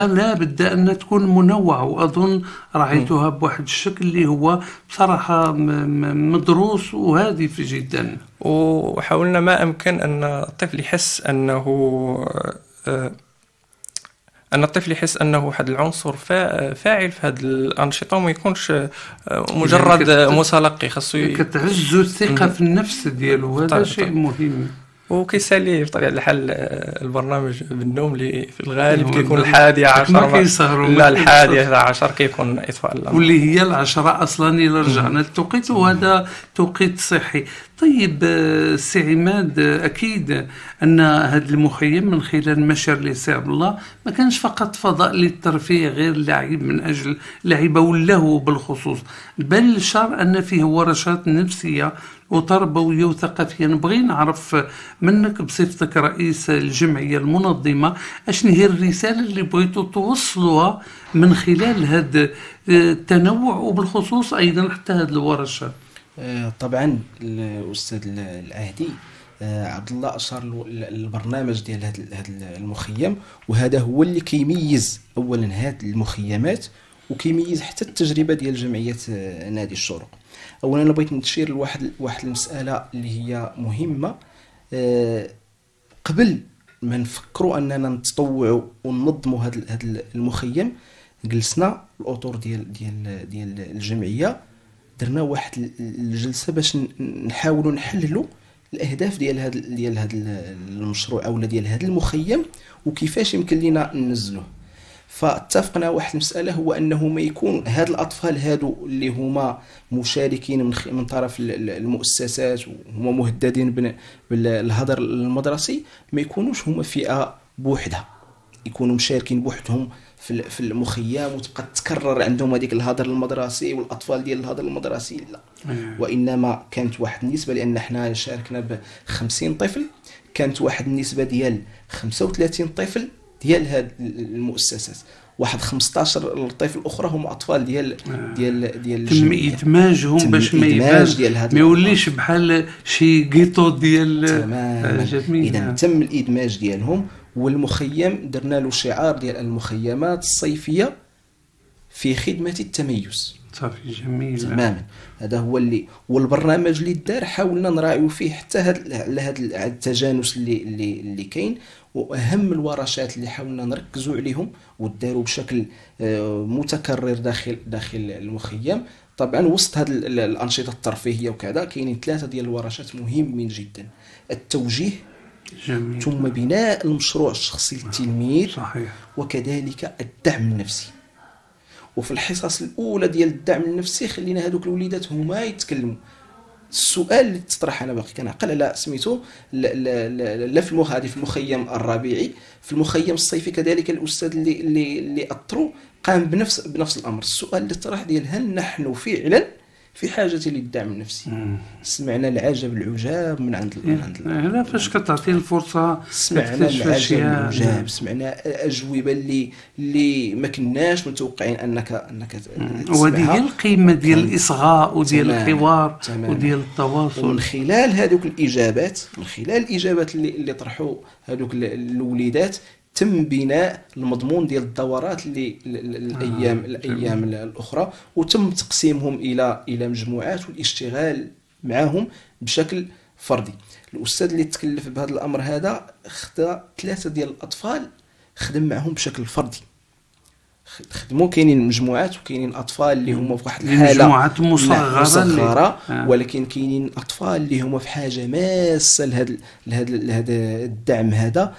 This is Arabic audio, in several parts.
لا بد أن تكون منوعة، وأظن رأيتها بواحد الشكل اللي هو بصراحة مدروس وهادف جدا. وحاولنا ما أمكن أن الطفل يحس أنه واحد العنصر فاعل في هذه الأنشطة، وما يكونش مجرد متلقي. خاصو كتعز الثقة في النفس ديالو، هذا شيء مهم. وكيسالي بطبيعة الحال البرنامج بالنوم اللي في الغالب كيكون 11 لا 11 كيكون إطفاء، واللي هي 10 أصلا إلا رجعنا للتوقيت، وهذا توقيت صحي. طيب سي عماد، أكيد أن هذا المخيم من خلال مشر لسي عبد الله ما كانش فقط فضاء للترفيه غير اللعب من أجل اللعب واللهو بالخصوص، بل شعر أن فيه ورشات نفسية وتربوية وثقافية. نبغي نعرف منك بصفتك رئيس الجمعية المنظمة أشنو هي الرسالة اللي بغيتوا توصلوها من خلال هذا التنوع، وبالخصوص أيضا حتى هذه الورشات. طبعا الأستاذ العهدي عبد الله أشار البرنامج ديال هذا المخيم، وهذا هو اللي كيميز أولا هذه المخيمات، وكيميز حتى التجربة ديال جمعية نادي الشروق. اولا انا بغيت نشير لواحد المساله اللي هي مهمه. قبل ما نفكروا اننا نتطوعوا وننظموا هذا المخيم، جلسنا الاطر ديال الجمعيه، درنا واحد الجلسه باش نحاولوا نحللوا الاهداف ديال هذا المشروع او ديال هذا المخيم، وكيفاش يمكن لنا ننزلوه. فاتفقنا واحد المسألة، هو أنه ما يكون هاد الأطفال هادو اللي هما مشاركين من طرف المؤسسات وهما مهددين بالهدر المدرسي، ما يكونوش هما فئة بوحدها، يكونوا مشاركين بوحدهم في المخيم وتبقى تكرر عندهم هذيك الهدر المدرسي والأطفال ديال الهدر المدرسي، لا. وإنما كانت واحد النسبة، لأن احنا شاركنا ب50 طفل، كانت واحد النسبة ديال 35 طفل ديال هاد المؤسسات، واحد 15 طفل الاخرى هم اطفال ديال تم ادماجهم باش ما يوليش بحال شي قيطو ديال جميل. اذا تم الادماج ديالهم، والمخيم درنا له شعار ديال المخيمات الصيفيه في خدمه التميز. صافي، جميل تماما. هذا هو والبرنامج اللي دار حاولنا نراعيو فيه حتى هذا التجانس اللي كاين. واهم الورشات اللي حاولنا نركزوا عليهم وداروا بشكل متكرر داخل المخيم، طبعا وسط هذه الانشطه الترفيهيه وكذا كاينين 3 ديال الورشات مهمين جدا: التوجيه، جميل، ثم بناء المشروع الشخصي للتلميذ، صحيح، وكذلك الدعم النفسي. وفي الحصص الاولى ديال الدعم النفسي خلينا هذوك الوليدات هما يتكلموا. السؤال اللي تطرح انا باقي كنعقل على سميتو لا في المخيم الربيعي، في المخيم الصيفي كذلك الأستاذ اللي أطروا قام بنفس الأمر. السؤال اللي طرح ديال هل نحن فعلا في حاجة للدعم النفسي؟ سمعنا العجب من عند لا فاش كتعطي الفرصة، سمعنا العجب، سمعنا أجوبة اللي ما كناش متوقعين أنك وهذه هي القيمة ديال الإصغاء وديال الحوار وديال التواصل. ومن خلال هذوك الإجابات، اللي طرحوا هذوك الوليدات، تم بناء المضمون ديال الدورات اللي الايام الاخرى، وتم تقسيمهم الى مجموعات والاشتغال معهم بشكل فردي. الاستاذ اللي تكلف بهذا الامر هذا خدا 3 ديال الاطفال، خدم معهم بشكل فردي. خدموا كاينين مجموعات وكاينين اطفال اللي هما في واحد الحاله مجموعات مصغره، ولكن كاينين اطفال اللي هما في حاجه ماسه لهذا الدعم هذا.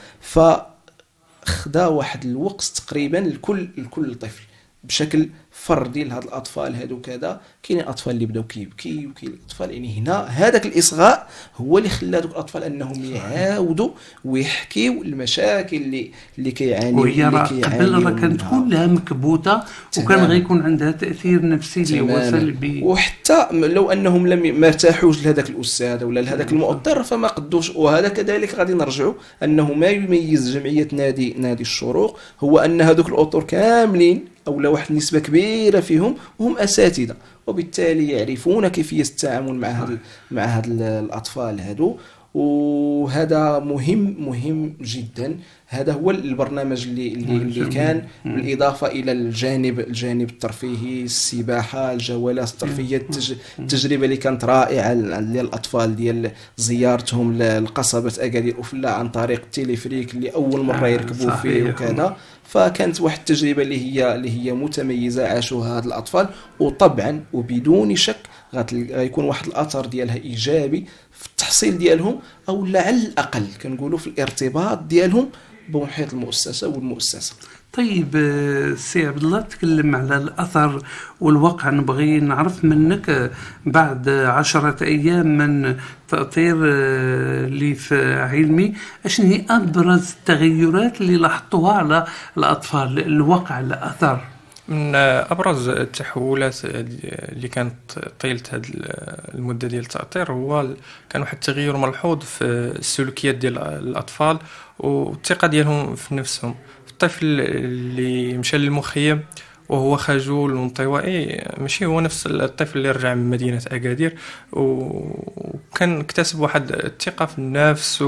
خدا واحد الوقت تقريبا لكل طفل بشكل فردي لهاد الاطفال هادو كذا. كاينين اطفال اللي بداو كيبكي، وكاين اطفال يعني هنا هذاك الاصغاء هو اللي خلى دوك الاطفال انهم يعاودوا ويحكيوا المشاكل اللي كيعانيوا. وهي قبل كانت كلها مكبوته، وكان غيكون عندها تاثير نفسي اللي هو سلبي. وحتى لو انهم ما ارتاحوش لهذاك الاستاذ ولا لهذاك المؤطر فما قدوش. وهذا كذلك غادي نرجعوا انه ما يميز جمعيه نادي الشروق هو ان هذوك الاطر كاملين او لا واحد النسبه كبيره فيهم هم اساتذه، وبالتالي يعرفون كيفيه التعامل مع هاد الاطفال هادو. وهذا مهم جدا. هذا هو البرنامج اللي كان، بالإضافة إلى الجانب الترفيهي، السباحة، الجولات الترفيهية، التجربة اللي كانت رائعة للأطفال ديال زيارتهم لقصبة أكادير أفلا عن طريق التليفريك اللي أول مرة يركبوا فيه وكذا. فكانت واحد التجربة اللي هي متميزة عاشوها هاد الأطفال، وطبعا وبدون شك غيكون واحد الأثر ديالها إيجابي في التحصيل ديالهم، أو لعل الأقل كنقولوا في الارتباط ديالهم بمحيط المؤسسة والمؤسسة. طيب سي عبد الله، تكلم على الأثر والواقع. نبغي نعرف منك بعد 10 أيام من تأطير اللي في علمي، أشن هي أبرز التغيرات اللي لاحظتوها على الأطفال، الواقع، الأثر؟ من أبرز التحولات اللي كانت طيلة هذه المدة ديال التأطير هو كان واحد التغير ملحوظ في السلوكيات ديال الأطفال والثقة ديالهم في نفسهم. الطفل اللي مشى للمخيم وهو خجول وانطوائي ماشي هو نفس الطفل اللي رجع من مدينة أكادير، وكان اكتسب واحد الثقة في النفس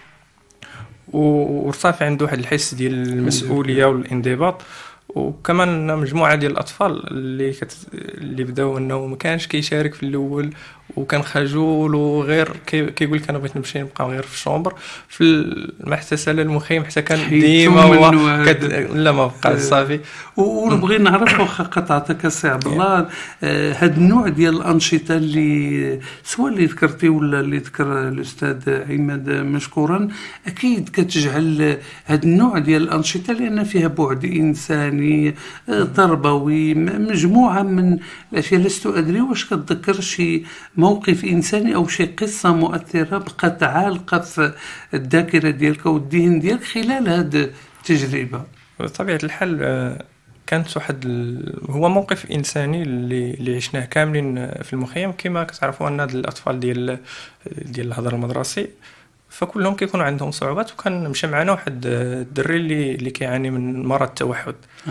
وارتفع عنده واحد الحس ديال المسؤولية والانضباط. وكمان مجموعه ديال الاطفال اللي بداو انه ما كانش كيشارك في الاول وكان خجول وغير كيقول لك انا بغيت نمشي نبقى غير في الشومبر في ما حتى سال المخيم حتى كان ديما هو لا ما بقى صافي. ونبغي نعرف واخا قطعتك السي عبد الله، هاد النوع ديال الانشطه اللي سواء اللي ذكرتي ولا اللي ذكر الاستاذ عماد مشكورا، اكيد كتجعل هاد النوع ديال الانشطه لان فيها بعد انساني تربوي، مجموعه من الاشياء. لست ادري واش كتذكر شي موقف إنساني أو شيء قصة مؤثرة بقت عالقة في الذاكرة ديالك والذهن ديالك خلال هذه التجربة؟ بطبيعة الحال كانت واحد هو موقف إنساني اللي عشناه كاملين في المخيم. كما كتعرفوا أن الأطفال ديال الهدر المدرسي فكلهم كيكونوا عندهم صعوبات، وكان مشى معنا واحد الدري اللي كيعاني من مرض التوحد.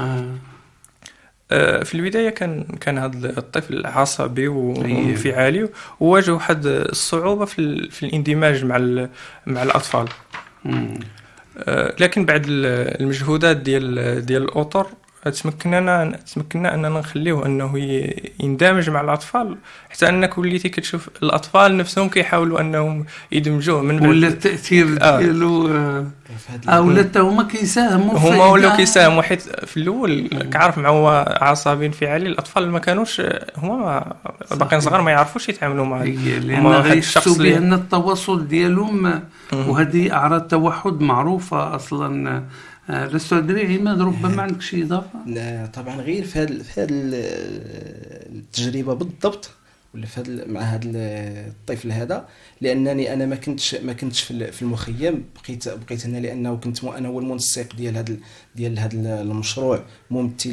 في البداية كان هذا الطفل عصبي وانفعالي وواجه واحد الصعوبة في الاندماج مع الأطفال. لكن بعد المجهودات ديال الأطر تمكنا أننا نخليه أنه يندمج مع الأطفال، حتى أنك وليتي كتشوف الأطفال نفسهم كيحاولوا أنهم يدمجوه من بعد ولا التأثير ديالو ولا هما كيساهموا ولاو كيساهموا. حيت في الأول كعرف مع هو عصبي انفعالي، الأطفال ما كانوش هما باقيين صغار ما يعرفوش يتعاملوا معاه، لأن غيحسوا بأن التواصل ديالهم وهذه أعراض توحد معروفة أصلا. لست أدري عماد ربما عندك شي إضافة؟ لا طبعا، غير في هذه التجربة بالضبط ولا مع هذا الطفل هذا، لأنني أنا ما كنتش في المخيم، بقيت هنا لأنه كنت أنا هو المنسق ديال هذا المشروع، ممثل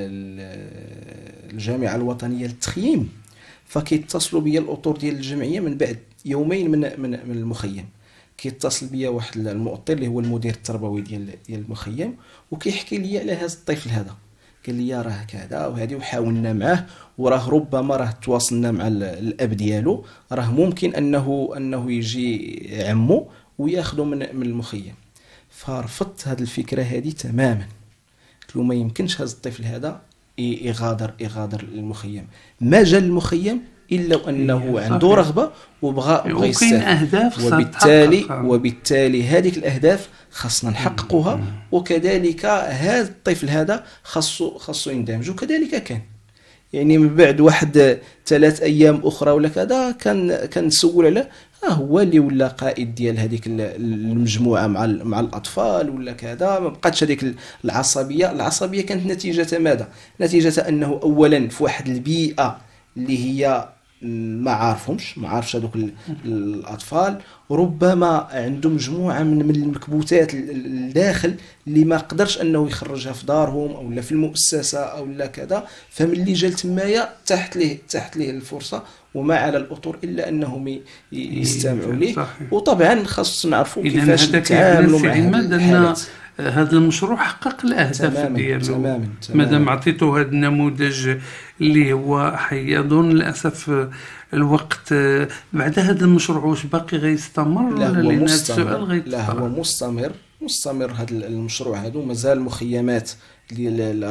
الجامعة الوطنية للتخييم. فكيتصلوا بيا الأطر ديال الجمعية من بعد يومين من المخيم، كيتصل بيا واحد المؤطر اللي هو المدير التربوي ديال المخيم، وكيحكي لي على هذا الطفل هذا. قال لي راه كذا وهذه، وحاولنا معاه، وراه ربما تواصلنا مع الاب ديالو، راه ممكن انه يجي عمو وياخذه من المخيم. فرفضت هذه الفكره هذه تماما، قلت له ما يمكنش هذا الطفل هذا يغادر المخيم. ما جا المخيم الا وانه عنده رغبه وبغى يستافد، وبالتالي هذيك الاهداف خاصنا نحققوها، وكذلك هذا الطفل هذا خاصو يندمج. وكذلك كان يعني من بعد واحد 3 أيام اخرى ولا كذا كان نسول على هو اللي ولا قائد ديال هذيك المجموعه مع الاطفال ولا كذا. ما بقاتش هذيك العصبيه كانت نتيجه ماذا؟ نتيجه انه اولا في واحد البيئه اللي هي ما عارفش هذوك الاطفال، وربما عندهم مجموعه من المكبوتات الداخل اللي ما قدرش انه يخرجها في دارهم او لا في المؤسسه او لا كذا. فملي جا تمايا تحت ليه الفرصه، وما على الاطر الا انهم يستمعوا ليه. وطبعا خاص نعرفوا كيفاش نتعاملوا مع هذا هذا المشروع حقق الاهداف تماما ديالو تماما مادام عطيته هذا النموذج اللي هو حي. اظن للاسف الوقت بعد هذا المشروع واش باقي غيستمر لا ولا هو لان هذا مستمر. السؤال لا هو مستمر هذا المشروع هذا مازال مخيمات ديال